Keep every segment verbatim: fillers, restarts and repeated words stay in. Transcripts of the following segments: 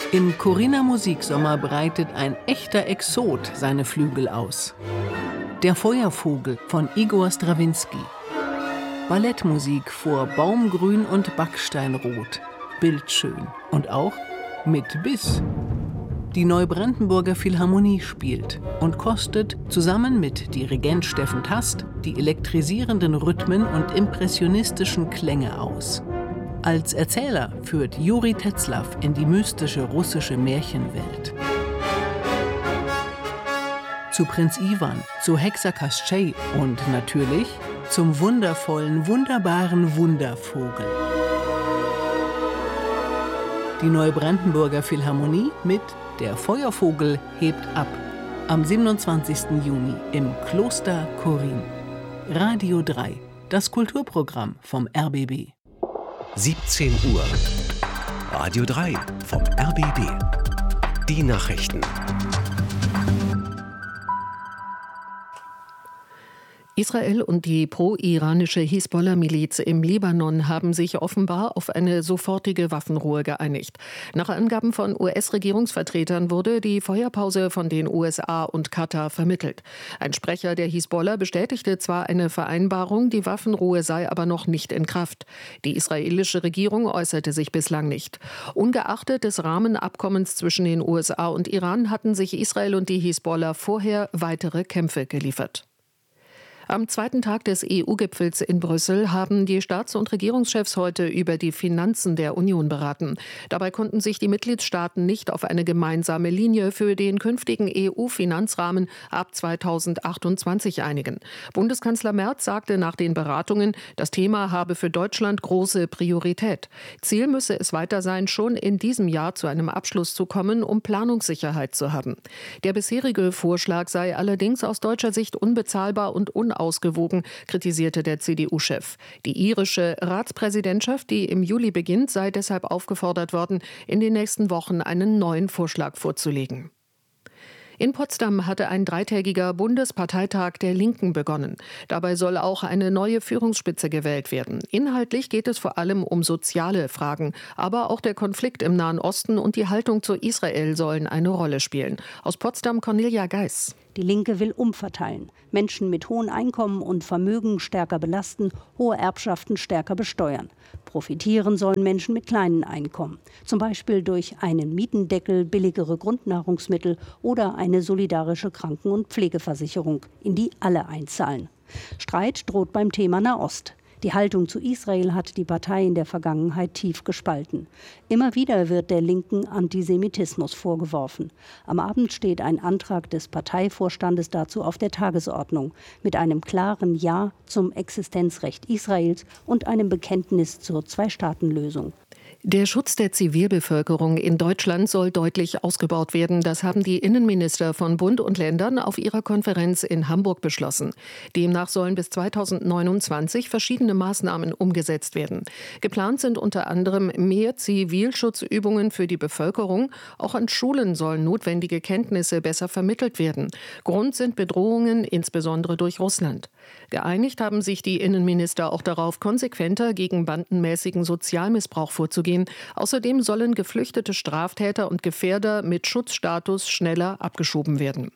Im Corinna Musiksommer breitet ein echter Exot seine Flügel aus. Der Feuervogel von Igor Strawinski. Ballettmusik vor Baumgrün und Backsteinrot. Bildschön und auch mit Biss. Die Neubrandenburger Philharmonie spielt und kostet zusammen mit Dirigent Steffen Tast die elektrisierenden Rhythmen und impressionistischen Klänge aus. Als Erzähler führt Juri Tetzlaff in die mystische russische Märchenwelt. Zu Prinz Iwan, zu Hexer Kastschei und natürlich zum wundervollen, wunderbaren Wundervogel. Die Neubrandenburger Philharmonie mit Der Feuervogel hebt ab. Am siebenundzwanzigsten Juni im Kloster Chorin. Radio drei, das Kulturprogramm vom R B B. siebzehn Uhr. Radio drei vom R B B. Die Nachrichten. Israel und die pro-iranische Hisbollah-Miliz im Libanon haben sich offenbar auf eine sofortige Waffenruhe geeinigt. Nach Angaben von U S-Regierungsvertretern wurde die Feuerpause von den U S A und Katar vermittelt. Ein Sprecher der Hisbollah bestätigte zwar eine Vereinbarung, die Waffenruhe sei aber noch nicht in Kraft. Die israelische Regierung äußerte sich bislang nicht. Ungeachtet des Rahmenabkommens zwischen den U S A und Iran hatten sich Israel und die Hisbollah vorher weitere Kämpfe geliefert. Am zweiten Tag des E U-Gipfels in Brüssel haben die Staats- und Regierungschefs heute über die Finanzen der Union beraten. Dabei konnten sich die Mitgliedstaaten nicht auf eine gemeinsame Linie für den künftigen E U-Finanzrahmen ab zweitausendachtundzwanzig einigen. Bundeskanzler Merz sagte nach den Beratungen, das Thema habe für Deutschland große Priorität. Ziel müsse es weiter sein, schon in diesem Jahr zu einem Abschluss zu kommen, um Planungssicherheit zu haben. Der bisherige Vorschlag sei allerdings aus deutscher Sicht unbezahlbar und unausgewogen. Ausgewogen, kritisierte der C D U-Chef. Die irische Ratspräsidentschaft, die im Juli beginnt, sei deshalb aufgefordert worden, in den nächsten Wochen einen neuen Vorschlag vorzulegen. In Potsdam hatte ein dreitägiger Bundesparteitag der Linken begonnen. Dabei soll auch eine neue Führungsspitze gewählt werden. Inhaltlich geht es vor allem um soziale Fragen, aber auch der Konflikt im Nahen Osten und die Haltung zu Israel sollen eine Rolle spielen. Aus Potsdam Cornelia Geis. Die Linke will umverteilen, Menschen mit hohen Einkommen und Vermögen stärker belasten, hohe Erbschaften stärker besteuern. Profitieren sollen Menschen mit kleinen Einkommen, zum Beispiel durch einen Mietendeckel, billigere Grundnahrungsmittel oder eine solidarische Kranken- und Pflegeversicherung, in die alle einzahlen. Streit droht beim Thema Nahost. Die Haltung zu Israel hat die Partei in der Vergangenheit tief gespalten. Immer wieder wird der Linken Antisemitismus vorgeworfen. Am Abend steht ein Antrag des Parteivorstandes dazu auf der Tagesordnung, mit einem klaren Ja zum Existenzrecht Israels und einem Bekenntnis zur Zwei-Staaten-Lösung. Der Schutz der Zivilbevölkerung in Deutschland soll deutlich ausgebaut werden. Das haben die Innenminister von Bund und Ländern auf ihrer Konferenz in Hamburg beschlossen. Demnach sollen bis zweitausendneunundzwanzig verschiedene Maßnahmen umgesetzt werden. Geplant sind unter anderem mehr Zivilschutzübungen für die Bevölkerung. Auch an Schulen sollen notwendige Kenntnisse besser vermittelt werden. Grund sind Bedrohungen, insbesondere durch Russland. Geeinigt haben sich die Innenminister auch darauf, konsequenter gegen bandenmäßigen Sozialmissbrauch vorzugehen. Außerdem sollen geflüchtete Straftäter und Gefährder mit Schutzstatus schneller abgeschoben werden.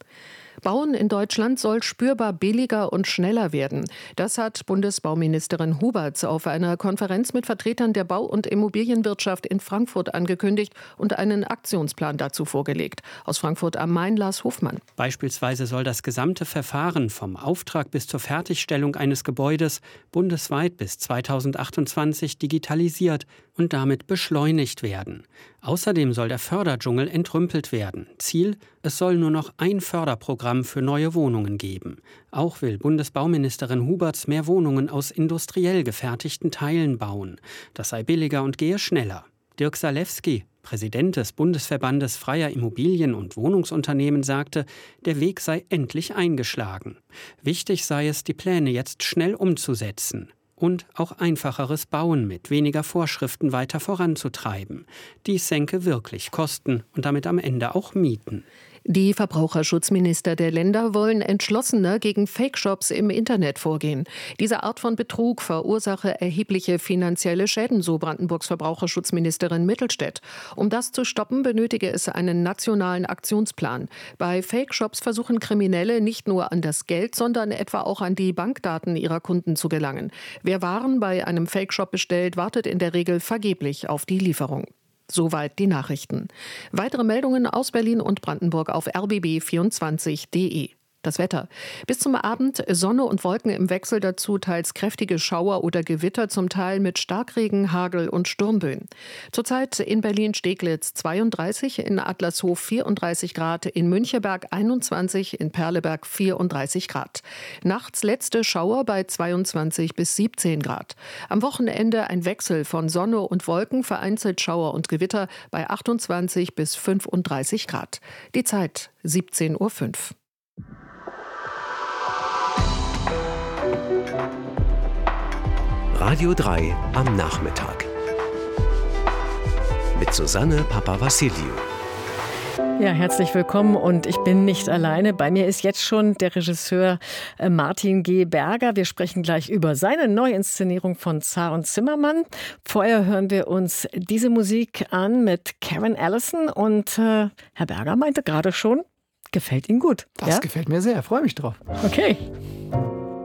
Bauen in Deutschland soll spürbar billiger und schneller werden. Das hat Bundesbauministerin Huberts auf einer Konferenz mit Vertretern der Bau- und Immobilienwirtschaft in Frankfurt angekündigt und einen Aktionsplan dazu vorgelegt. Aus Frankfurt am Main, Lars Hofmann. Beispielsweise soll das gesamte Verfahren vom Auftrag bis zur Fertigstellung eines Gebäudes bundesweit bis zweitausendachtundzwanzig digitalisiert und damit beschleunigt werden. Außerdem soll der Förderdschungel entrümpelt werden. Ziel: es soll nur noch ein Förderprogramm für neue Wohnungen geben. Auch will Bundesbauministerin Huberts mehr Wohnungen aus industriell gefertigten Teilen bauen. Das sei billiger und gehe schneller. Dirk Salewski, Präsident des Bundesverbandes freier Immobilien- und Wohnungsunternehmen, sagte, der Weg sei endlich eingeschlagen. Wichtig sei es, die Pläne jetzt schnell umzusetzen. Und auch einfacheres Bauen mit weniger Vorschriften weiter voranzutreiben. Dies senke wirklich Kosten und damit am Ende auch Mieten. Die Verbraucherschutzminister der Länder wollen entschlossener gegen Fake-Shops im Internet vorgehen. Diese Art von Betrug verursache erhebliche finanzielle Schäden, so Brandenburgs Verbraucherschutzministerin Mittelstädt. Um das zu stoppen, benötige es einen nationalen Aktionsplan. Bei Fake-Shops versuchen Kriminelle nicht nur an das Geld, sondern etwa auch an die Bankdaten ihrer Kunden zu gelangen. Wer Waren bei einem Fake-Shop bestellt, wartet in der Regel vergeblich auf die Lieferung. Soweit die Nachrichten. Weitere Meldungen aus Berlin und Brandenburg auf r b b vierundzwanzig punkt d e. Das Wetter. Bis zum Abend Sonne und Wolken im Wechsel, dazu teils kräftige Schauer oder Gewitter, zum Teil mit Starkregen, Hagel und Sturmböen. Zurzeit in Berlin-Steglitz zweiunddreißig, in Adlershof vierunddreißig Grad, in Müncheberg einundzwanzig, in Perleberg vierunddreißig Grad. Nachts letzte Schauer bei zweiundzwanzig bis siebzehn Grad. Am Wochenende ein Wechsel von Sonne und Wolken, vereinzelt Schauer und Gewitter bei achtundzwanzig bis fünfunddreißig Grad. Die Zeit siebzehn Uhr fünf. Radio drei am Nachmittag. Mit Susanne Papawassiliou. Ja, herzlich willkommen und ich bin nicht alleine. Bei mir ist jetzt schon der Regisseur Martin G. Berger. Wir sprechen gleich über seine Neuinszenierung von Zar und Zimmermann. Vorher hören wir uns diese Musik an mit Karen Allison und äh, Herr Berger meinte gerade schon, gefällt Ihnen gut. Das ja? gefällt mir sehr, freue mich drauf. Okay.